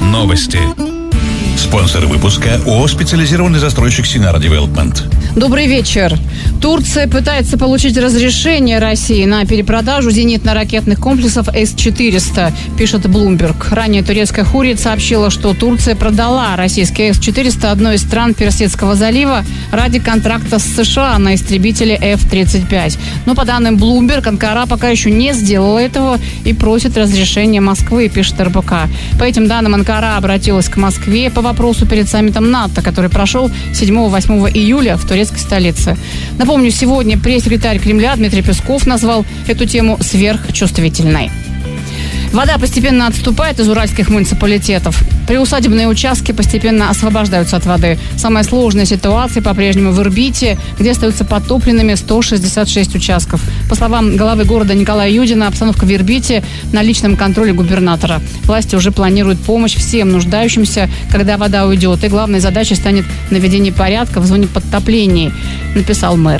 Новости. Спонсор выпуска ООО «Специализированный застройщик Синара Девелопмент». Добрый вечер. Турция пытается получить разрешение России на перепродажу зенитно-ракетных комплексов С-400, пишет Bloomberg. Ранее турецкая Хуррiyet сообщила, что Турция продала российские С-400 одной из стран Персидского залива ради контракта с США на истребители F-35. Но по данным Bloomberg, Анкара пока еще не сделала этого и просит разрешения Москвы, пишет РБК. По этим данным, Анкара обратилась к Москве по вопросу перед саммитом НАТО, который прошел 7-8 июля в турецкой столице. Напомню, сегодня пресс-секретарь Кремля Дмитрий Песков назвал эту тему сверхчувствительной. Вода постепенно отступает из уральских муниципалитетов. Приусадебные участки постепенно освобождаются от воды. Самая сложная ситуация по-прежнему в Ирбите, где остаются потопленными 166 участков. По словам главы города Николая Юдина, обстановка в Ирбите на личном контроле губернатора. Власти уже планируют помощь всем нуждающимся, когда вода уйдет. И главной задачей станет наведение порядка в зоне подтоплений, написал мэр.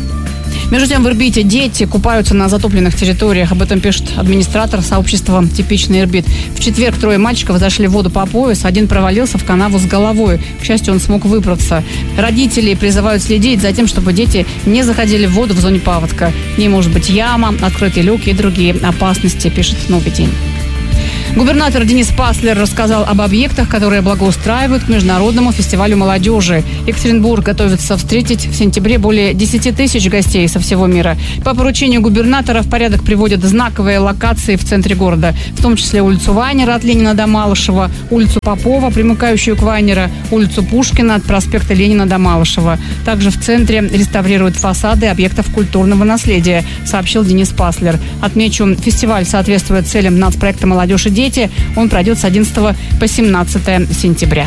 Между тем, в Ирбите дети купаются на затопленных территориях. Об этом пишет администратор сообщества «Типичный Ирбит». В четверг 3 мальчиков зашли в воду по пояс. Один провалился в канаву с головой. К счастью, он смог выбраться. Родители призывают следить за тем, чтобы дети не заходили в воду в зоне паводка. В ней может быть яма, открытый люк и другие опасности, пишет «Новый день». Губернатор Денис Паслер рассказал об объектах, которые благоустраивают к Международному фестивалю молодежи. Екатеринбург готовится встретить в сентябре более 10 тысяч гостей со всего мира. По поручению губернатора в порядок приводят знаковые локации в центре города, в том числе улицу Вайнера от Ленина до Малышева, улицу Попова, примыкающую к Вайнера, улицу Пушкина от проспекта Ленина до Малышева. Также в центре реставрируют фасады объектов культурного наследия, сообщил Денис Паслер. Отмечу, фестиваль соответствует целям нацпроекта «Молодежь и дети». Он пройдет с 11 по 17 сентября.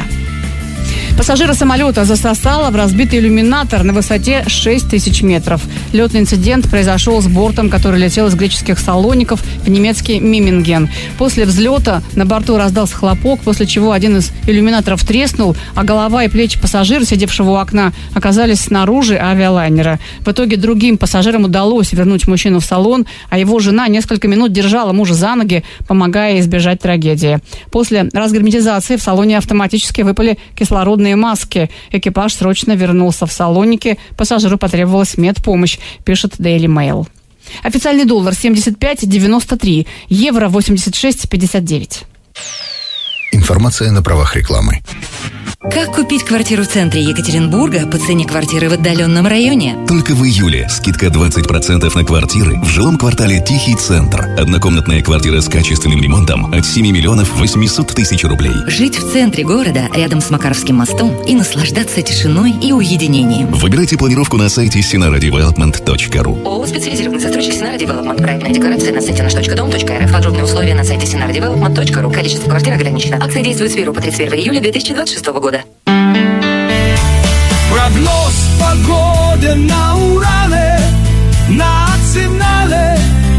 Пассажира самолета засосало в разбитый иллюминатор на высоте 6000 метров. Летный инцидент произошел с бортом, который летел из греческих Салоников в немецкий Мимминген. После взлета на борту раздался хлопок, после чего один из иллюминаторов треснул, а голова и плечи пассажира, сидевшего у окна, оказались снаружи авиалайнера. В итоге другим пассажирам удалось вернуть мужчину в салон, а его жена несколько минут держала мужа за ноги, помогая избежать трагедии. После разгерметизации в салоне автоматически выпали кислородные маски. Экипаж срочно вернулся в Салоники. Пассажиру потребовалась медпомощь, пишет Daily Mail. Официальный доллар 75.93, евро 86.59. Информация на правах рекламы. Как купить квартиру в центре Екатеринбурга по цене квартиры в отдаленном районе? Только в июле скидка 20% на квартиры в жилом квартале «Тихий центр». Однокомнатная квартира с качественным ремонтом от 7 миллионов 800 тысяч рублей. Жить в центре города, рядом с Макаровским мостом, и наслаждаться тишиной и уединением. Выбирайте планировку на сайте sinaradevelopment.ru. ООО «Специализированный застройщик Синара Девелопмент». Проектная декларация на сайте nаш.дом.рф. Подробные условия на сайте sinaradevelopment.ru. Количество квартир ограничено. Акция действует с 1 по 31 июля 2026 года. Прогноз погоды на Урале, национале.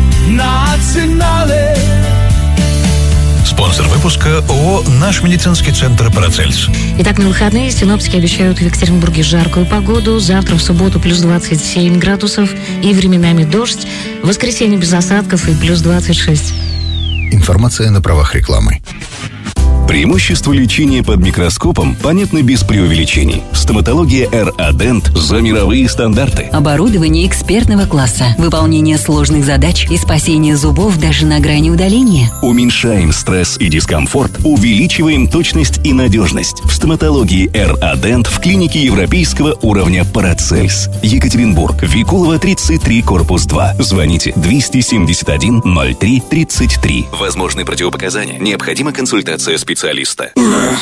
Спонсор выпуска ООО «Наш медицинский центр Парацельс». Итак, на выходные синоптики обещают в Екатеринбурге жаркую погоду. Завтра в субботу плюс 27 градусов и временами дождь. В воскресенье без осадков и плюс 26. Информация на правах рекламы. Преимущества лечения под микроскопом понятны без преувеличений. Стоматология R-Adent за мировые стандарты. Оборудование экспертного класса, выполнение сложных задач и спасение зубов даже на грани удаления. Уменьшаем стресс и дискомфорт, увеличиваем точность и надежность. В стоматологии R-Adent в клинике европейского уровня Парацельс. Екатеринбург, Викулова, 33, корпус 2. Звоните 271 03 33. Возможны противопоказания. Необходима консультация специалиста.